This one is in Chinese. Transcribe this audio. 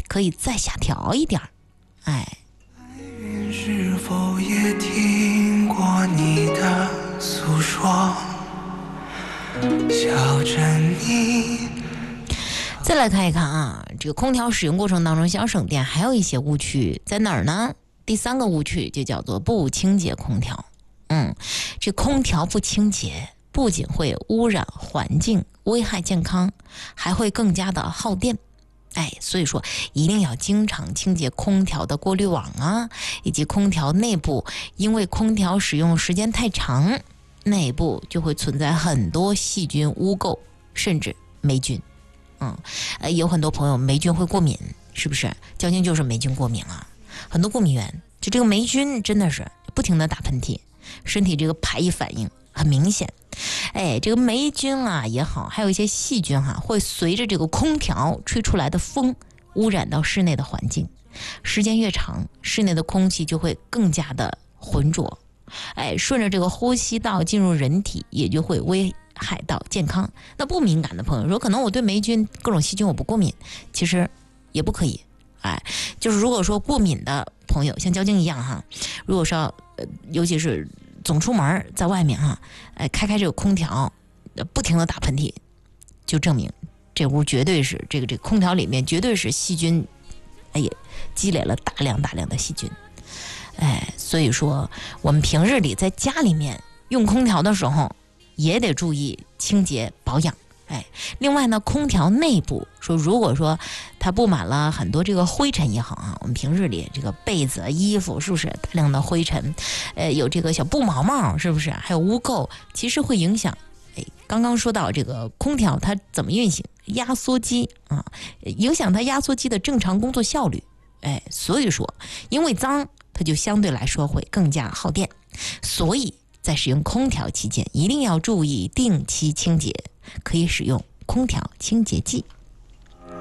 可以再下调一点。 是否也听过你的诉说，笑着你。 再来看一看啊，这个空调使用过程当中想省电还有一些误区在哪儿呢？第3个误区就叫做不清洁空调。这空调不清洁不仅会污染环境危害健康，还会更加的耗电。所以说一定要经常清洁空调的过滤网啊，以及空调内部，因为空调使用时间太长，内部就会存在很多细菌污垢，甚至霉菌。有很多朋友霉菌会过敏，是不是？交警就是霉菌过敏啊，很多过敏源就这个霉菌真的是不停的打喷嚏，身体这个排异反应很明显。这个霉菌啊也好，还有一些细菌会随着这个空调吹出来的风污染到室内的环境，时间越长，室内的空气就会更加的浑浊，顺着这个呼吸道进入人体，也就会危害到健康。那不敏感的朋友说，可能我对霉菌各种细菌我不过敏，其实也不可以。就是如果说过敏的朋友像交警一样如果说尤其是总出门在外面开这个空调不停的打喷嚏，就证明这屋绝对是这个空调里面绝对是细菌也积累了大量的细菌。所以说我们平日里在家里面用空调的时候也得注意清洁保养。另外呢，空调内部说，如果说它布满了很多这个灰尘也好我们平日里这个被子衣服是不是大量的灰尘，有这个小布毛毛是不是，还有污垢，其实会影响刚刚说到这个空调它怎么运行，压缩机影响它压缩机的正常工作效率。所以说因为脏它就相对来说会更加耗电，所以在使用空调期间一定要注意定期清洁，可以使用空调清洁剂。